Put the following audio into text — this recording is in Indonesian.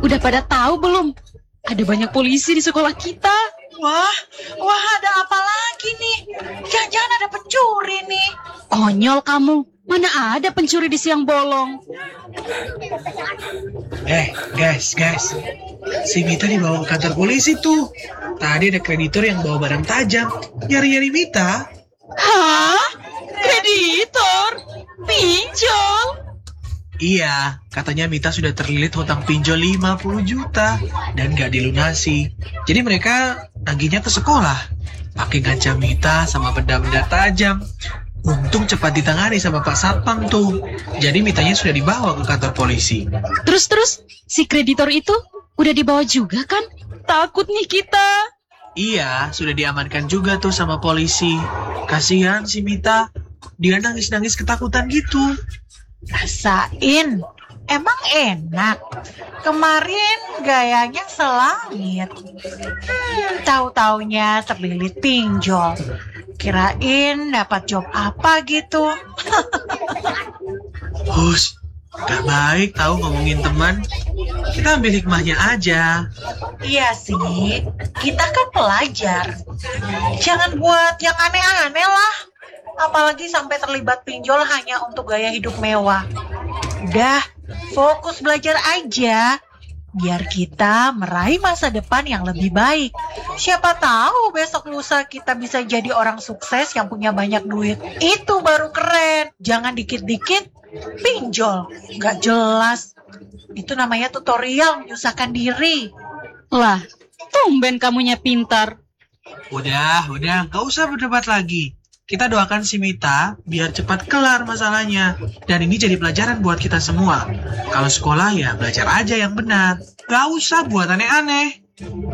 Udah pada tahu belum? Ada banyak polisi di sekolah kita. Wah, ada apa lagi nih? Jangan-jangan ada pencuri nih. Konyol kamu. Mana ada pencuri di siang bolong? Guys. Si Mita dibawa ke kantor polisi tuh. Tadi ada kreditor yang bawa barang tajam. Nyari-nyari Mita. Hah? Kreditor? Pinjol? Iya, katanya Mita sudah terlilit hutang pinjol 50 juta dan gak dilunasi. Jadi mereka nagihnya ke sekolah. Pakai ngancam Mita sama benda-benda tajam. Untung cepat ditangani sama Pak Satpam tuh. Jadi Mitanya sudah dibawa ke kantor polisi. Terus, si kreditor itu udah dibawa juga kan? Takut nih kita. Iya, sudah diamankan juga tuh sama polisi. Kasihan si Mita. Dia nangis-nangis ketakutan gitu. Rasain, emang enak. Kemarin gayanya selangit. Tahu-taunya terlilit pinjol. Kirain dapat job apa gitu. Hus, gak baik tahu ngomongin teman. Kita ambil hikmahnya aja. Iya sih, kita kan pelajar. Jangan buat yang aneh-aneh lah. Apalagi sampai terlibat pinjol hanya untuk gaya hidup mewah. Udah, fokus belajar aja. Biar kita meraih masa depan yang lebih baik. Siapa tahu besok lusa kita bisa jadi orang sukses yang punya banyak duit. Itu baru keren. Jangan dikit-dikit pinjol. Gak jelas. Itu namanya tutorial menyusahkan diri. Lah, tumben kamunya pintar. Udah, gak usah berdebat lagi. Kita doakan si Mita biar cepat kelar masalahnya. Dan ini jadi pelajaran buat kita semua. Kalau sekolah ya belajar aja yang benar. Gak usah buat aneh-aneh.